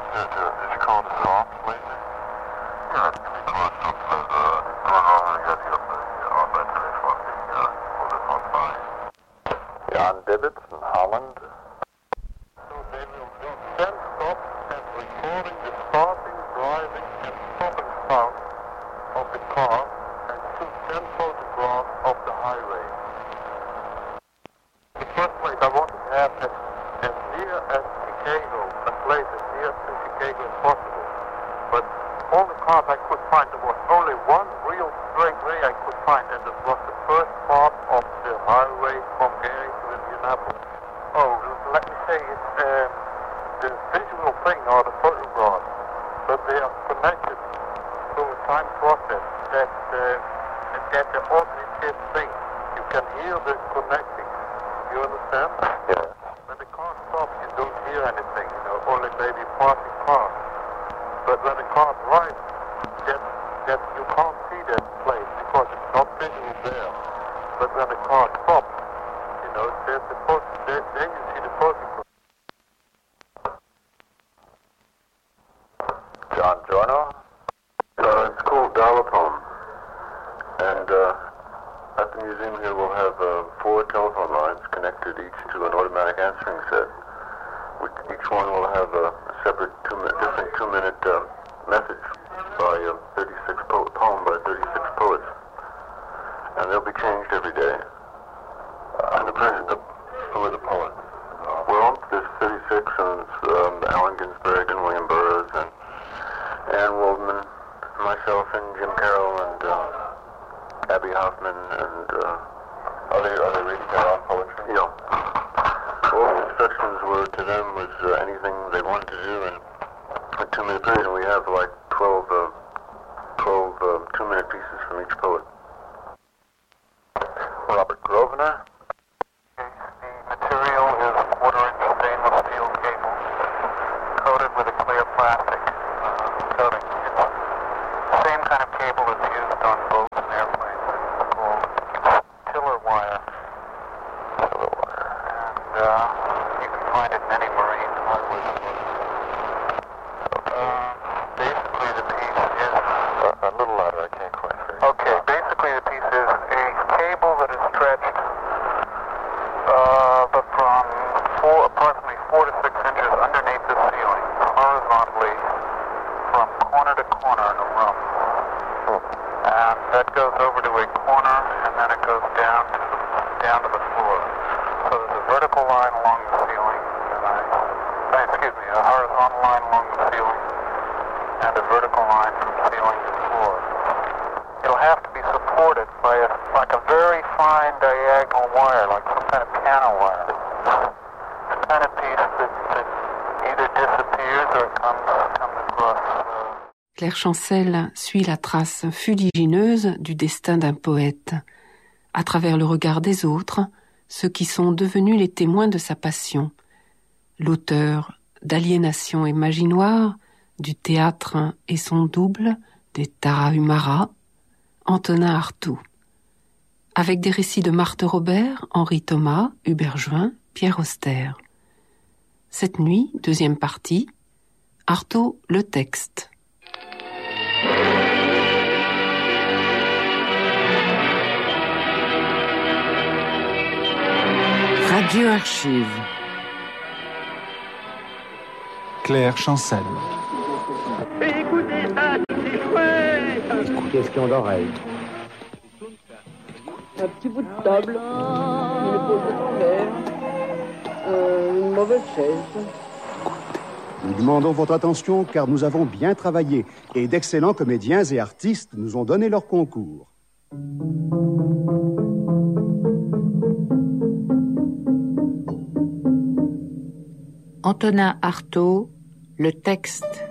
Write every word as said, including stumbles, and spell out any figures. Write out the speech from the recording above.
Did, uh, did you call it a soft landing? Yeah, because of the uh, going on and got here for the uh, battery for the uh, for the hot fire. Jan Dibbits in Holland. So they will do ten stops and recording the starting, driving, and stopping sound of the car and took ten photographs of the highway. In the first place, I want to have as, as near as Chicago, a place as near to Chicago as possible. But all the cars I could find, there was only one real straight way I could find, and it was the first part of the highway from Gary to Indianapolis. Oh, let me say, it's um, the visual thing are the photographs, but they are connected to a time process that uh, that the cognitive thing. You can hear the connecting. You understand? Yeah. When the car stops, you don't hear anything. You know, only maybe passing cars. But when the car drives, that that you can't see that place because it's not visual there. But when the car stops, you know, there's the photo. There, then you see the photograph. John Giorno. Uh, it's called Dial-A-Pone. And uh, at the museum here we'll have uh, four telephone lines connected each to an automatic answering set. Which each one will have a separate two-minute, different two-minute uh, message by uh, thirty-six po- poem by thirty-six poets, and they'll be changed every day. Uh, and the president, who are the poets? Uh, well, there's thirty-six, and um, Allen Ginsberg and William Burroughs and Anne Waldman, myself and Jim Carroll and uh, Abby Hoffman and uh, are they are they reading their own poetry? Yeah. All the instructions were to them was uh, anything they wanted to do in a two-minute period, and we have like twelve, uh, twelve uh, two-minute pieces from each poet. Robert Grosvenor. The material is a quarter-inch stainless steel cable coated with a clear plastic uh, coating. It's the same kind of cable that's used on boats and airplanes. It's called tiller wire. Tiller wire. And uh, you can find it in any marine hardware store. Uh, basically, the piece is a, a little louder. I can't quite hear. Okay, basically the piece is a cable that is stretched, uh, but from four, approximately four to six inches underneath the ceiling, horizontally, from corner to corner in a room. Hmm. And that goes over to a corner, and then it goes down to the, down to the floor. So there's a vertical line along the ceiling, and I, excuse me, a horizontal line along the ceiling, and a vertical line from ceiling to floor. It'll have to be supported by a, like a very fine diagonal wire, like some kind of piano wire. It's the kind of piece that, that either disappears or comes, comes across. Uh... Claire Chancel suit la trace fuligineuse du destin d'un poète, à travers le regard des autres, ceux qui sont devenus les témoins de sa passion. L'auteur d'Aliénation et Magie Noire, du Théâtre et son double, des Tarahumara, Antonin Artaud. Avec des récits de Marthe Robert, Henri Thomas, Hubert Join, Pierre Auster. Cette nuit, deuxième partie, Artaud, le texte. Radio Archive. Claire Chancel. Écoutez ça, c'est chouette. Question d'oreille. Un petit bout de table, une épaule de fer, euh, une mauvaise chaise. Nous demandons votre attention car nous avons bien travaillé et d'excellents comédiens et artistes nous ont donné leur concours. Antonin Artaud, le texte.